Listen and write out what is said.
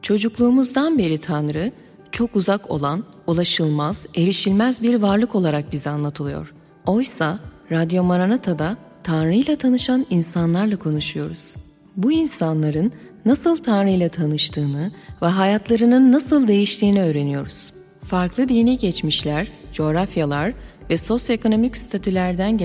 Çocukluğumuzdan beri Tanrı, çok uzak olan, ulaşılmaz, erişilmez bir varlık olarak bize anlatılıyor. Oysa Radyo Maranata'da Tanrı ile tanışan insanlarla konuşuyoruz. Bu insanların nasıl Tanrı ile tanıştığını ve hayatlarının nasıl değiştiğini öğreniyoruz. Farklı dini geçmişler, coğrafyalar ve sosyoekonomik statülerden